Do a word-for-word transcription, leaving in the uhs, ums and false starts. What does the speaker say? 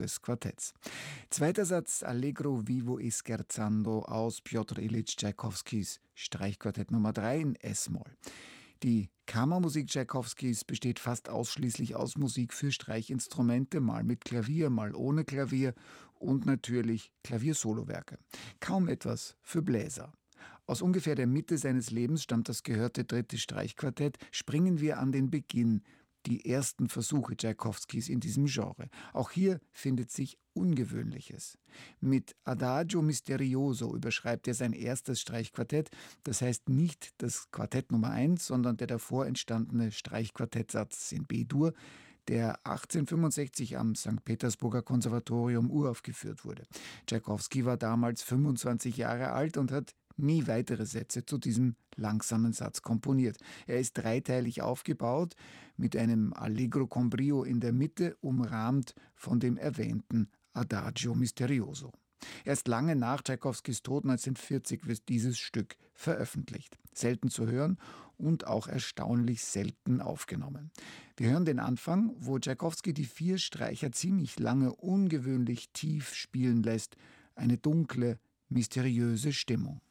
des Quartetts. Zweiter Satz Allegro vivo e scherzando aus Pjotr Ilyitsch Tschaikowskis Streichquartett Nummer drei in S-Moll. Die Kammermusik Tschaikowskis besteht fast ausschließlich aus Musik für Streichinstrumente, mal mit Klavier, mal ohne Klavier und natürlich Klaviersolowerke. Kaum etwas für Bläser. Aus ungefähr der Mitte seines Lebens stammt das gehörte dritte Streichquartett. Springen wir an den Beginn. Die ersten Versuche Tschaikowskis in diesem Genre. Auch hier findet sich Ungewöhnliches. Mit Adagio Misterioso überschreibt er sein erstes Streichquartett, das heißt nicht das Quartett Nummer eins, sondern der davor entstandene Streichquartettsatz in B-Dur, der achtzehnhundertfünfundsechzig am Sankt Petersburger Konservatorium uraufgeführt wurde. Tschaikowski war damals fünfundzwanzig Jahre alt und hat nie weitere Sätze zu diesem langsamen Satz komponiert. Er ist dreiteilig aufgebaut, mit einem Allegro con brio in der Mitte, umrahmt von dem erwähnten Adagio Misterioso. Erst lange nach Tschaikowskis Tod neunzehnhundertvierzig wird dieses Stück veröffentlicht. Selten zu hören und auch erstaunlich selten aufgenommen. Wir hören den Anfang, wo Tschaikowski die vier Streicher ziemlich lange ungewöhnlich tief spielen lässt. Eine dunkle, mysteriöse Stimmung.